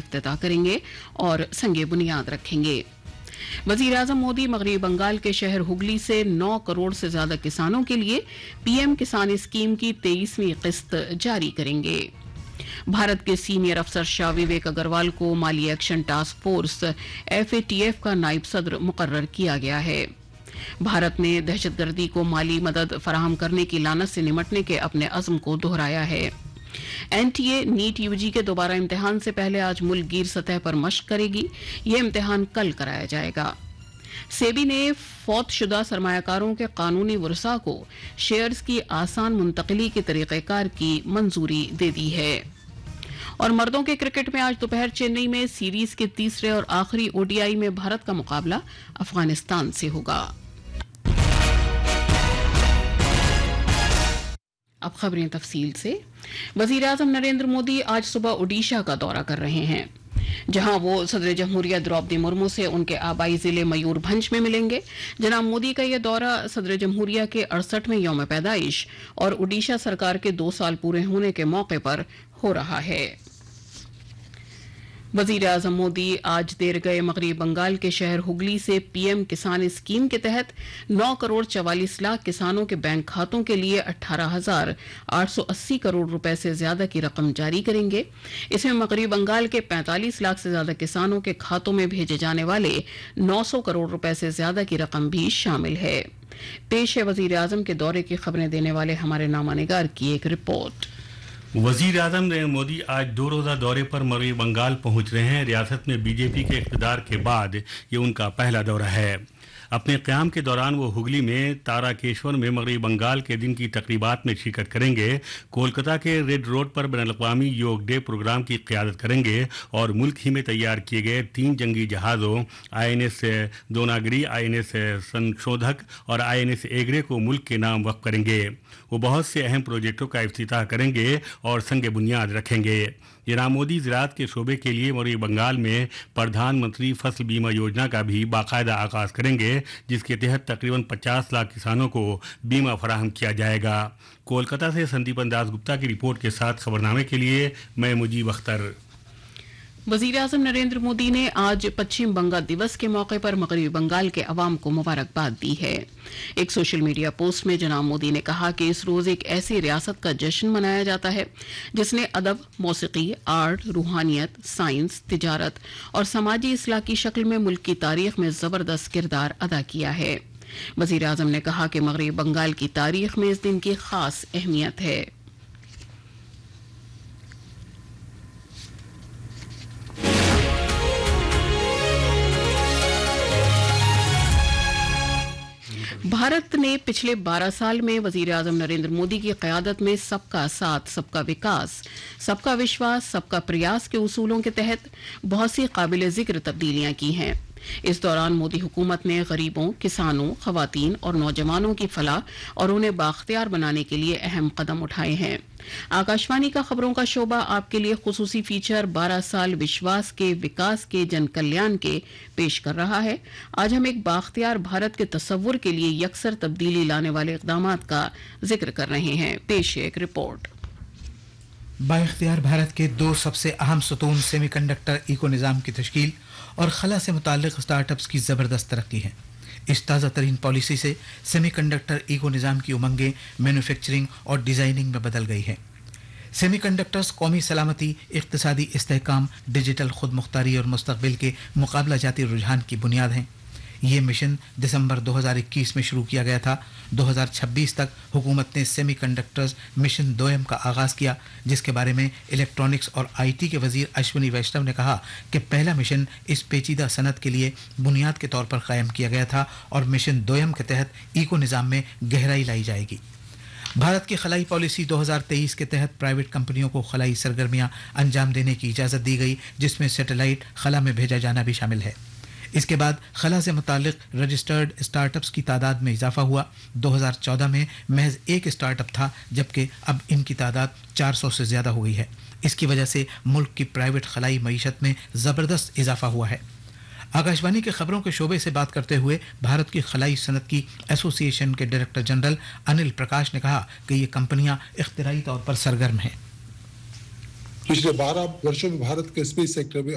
इफ्तिताह करेंगे और संगे बुनियाद रखेंगे। वजीर आजम मोदी मगरबी बंगाल के शहर हुगली से 9 करोड़ से ज्यादा किसानों के लिए पीएम किसान स्कीम की 23वीं किस्त जारी करेंगे। भारत के सीनियर अफसर शाह विवेक अग्रवाल को माली एक्शन टास्क फोर्स FATF का नायब सदर मुकर्रर किया गया है। भारत ने दहशतगर्दी को माली मदद फराहम करने की लानत से निमटने के अपने अज़्म को दोहराया है। NTA नीट UG के दोबारा इम्तिहान से पहले आज मुल्क गिर सतह पर मश्क करेगी। ये इम्तिहान कल कराया जाएगा। सेबी ने फौत शुदा सरमायाकारों के कानूनी वरसा को शेयर्स की आसान मुंतकली के तरीक़ेकार की मंजूरी दे दी है। और मर्दों के क्रिकेट में आज दोपहर चेन्नई में सीरीज के तीसरे और आखिरी ODI में भारत का मुकाबला अफगानिस्तान से होगा। अब खबरें तफसील से। वजीर आजम नरेंद्र मोदी आज सुबह ओडिशा का दौरा कर रहे हैं, जहां वो सदर जमहूरिया द्रौपदी मुर्मू से उनके आबाई जिले मयूरभंज में मिलेंगे। जनाब मोदी का यह दौरा सदर जमहूरिया के 68वें यौम पैदाइश और ओडिशा सरकार के 2 साल पूरे होने के मौके पर हो रहा है। वजीर आजम मोदी आज देर गए मगरबी बंगाल के शहर हुगली से पीएम किसान स्कीम के तहत 9 करोड़ 44 लाख किसानों के बैंक खातों के लिए 18,880 करोड़ रुपए से ज्यादा की रकम जारी करेंगे। इसमें मगरबी बंगाल के 45 लाख से ज्यादा किसानों के खातों में भेजे जाने वाले 900 करोड़ रुपए से ज्यादा की रकम भी शामिल है। पेश है वजीर आजम के दौरे की खबरें देने वाले हमारे नामानिगार की एक रिपोर्ट। वजीर आजम नरेंद्र मोदी आज 2 रोज़ा दौरे पर मगरबी बंगाल पहुंच रहे हैं। रियासत में बीजेपी के इक़्तिदार के बाद ये उनका पहला दौरा है। अपने क़याम के दौरान वो हुगली में ताराकेश्वर में मगरबी बंगाल के दिन की तकरीबात में शिरकत करेंगे। कोलकाता के रेड रोड पर बैनुल-अक़वामी योग डे प्रोग्राम की क़यादत करेंगे और मुल्क ही में तैयार किए गए 3 जंगी जहाज़ों INS दोनागिरी, INS संशोधक और INS एगरे को मुल्क के नाम वक्फ करेंगे। वो बहुत से अहम प्रोजेक्टों का इफ्तिताह करेंगे और संगे बुनियाद रखेंगे। जनाब मोदी ज़राअत के शोबे के लिए मगरबी बंगाल में प्रधानमंत्री फसल बीमा योजना का भी बाकायदा आगाज़ करेंगे, जिसके तहत तकरीबन 50 लाख किसानों को बीमा फराहम किया जाएगा। कोलकाता से संदीपन दास गुप्ता की रिपोर्ट के साथ खबरनामे के लिए मैं मुजीब अख्तर। वजीर आजम नरेंद्र मोदी ने आज पश्चिम बंगा दिवस के मौके पर मगरबी बंगाल के अवाम को मुबारकबाद दी है। एक सोशल मीडिया पोस्ट में जनाब मोदी ने कहा कि इस रोज एक ऐसी रियासत का जश्न मनाया जाता है जिसने अदब, मौसीकी, आर्ट, रूहानियत, साइंस, तिजारत और समाजी इस्लाह की शक्ल में मुल्क की तारीख में जबरदस्त किरदार अदा किया है। वजीर आजम ने कहा कि मगरबी बंगाल की तारीख में इस दिन की खास अहमियत है। भारत ने पिछले 12 साल में वजीर आजम नरेंद्र मोदी की क़यादत में सबका साथ, सबका विकास, सबका विश्वास, सबका प्रयास के उसूलों के तहत बहुत सी काबिल जिक्र तब्दीलियां की हैं। इस दौरान मोदी हुकूमत ने गरीबों, किसानों, खवातीन और नौजवानों की फलाह और उन्हें बाख्तियार बनाने के लिए अहम कदम उठाए हैं। आकाशवाणी का खबरों का शोबा आपके लिए खुसूसी फीचर 12 साल विश्वास के, विकास के, जन कल्याण के पेश कर रहा है। आज हम एक बाख्तियार भारत के तस्वुर के लिए यकसर तब्दीली लाने वाले इक़दामात का जिक्र कर रहे हैं। पेश है एक रिपोर्ट। बाइख्तियार भारत के 2 सबसे अहम सतून सेमीकंडक्टर इको निज़ाम की तश्कील और खला से मुताल्लिक़ स्टार्टअप्स की ज़बरदस्त तरक्की है। इस ताज़ा तरीन पॉलिसी से सेमीकंडक्टर इको निज़ाम की उमंगें मैन्युफैक्चरिंग और डिज़ाइनिंग में बदल गई हैं। सेमीकंडक्टर्स कौमी सलामती, इक़्तिसादी इस्तेहकाम, डिजिटल खुद मुख्तारी और मुस्तक़बिल के मुकाबला जाती रुझान की बुनियाद हैं। ये मिशन दिसंबर 2021 में शुरू किया गया था। 2026 तक हुकूमत ने सेमीकंडक्टर्स मिशन 2M का आगाज़ किया, जिसके बारे में इलेक्ट्रॉनिक्स और IT के वज़ीर अश्विनी वैष्णव ने कहा कि पहला मिशन इस पेचीदा सनत के लिए बुनियाद के तौर पर कायम किया गया था और मिशन 2M के तहत इको निज़ाम में गहराई लाई जाएगी। भारत की खलाई पॉलिसी 2023 के तहत प्राइवेट कंपनियों को खलाई सरगर्मियां अंजाम देने की इजाज़त दी गई, जिसमें सैटेलाइट खला में भेजा जाना भी शामिल है। इसके बाद खला से मुताल्लिक़ रजिस्टर्ड स्टार्टअप्स की तादाद में इजाफा हुआ। 2014 में महज 1 स्टार्टअप था, जबकि अब इनकी तादाद 400 से ज़्यादा हो गई है। इसकी वजह से मुल्क की प्राइवेट खलाई मईशत में ज़बरदस्त इजाफा हुआ है। आकाशवाणी के खबरों के शोबे से बात करते हुए भारत की खलाई सनत की एसोसिएशन के डायरेक्टर जनरल अनिल प्रकाश ने कहा कि ये कंपनियां इख्तिराई तौर पर सरगर्म हैं। पिछले 12 वर्षों में भारत के स्पेस सेक्टर में